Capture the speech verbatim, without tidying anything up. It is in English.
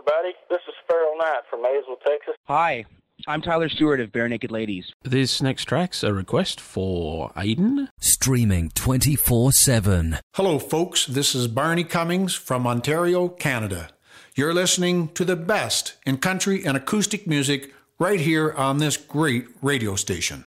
everybody. This is Farrell Knight from Maysville, Texas. Hi, I'm Tyler Stewart of Bare Naked Ladies. This next track's a request for Aiden. Streaming twenty-four seven. Hello, folks. This is Barney Cummings from Ontario, Canada. You're listening to the best in country and acoustic music right here on this great radio station.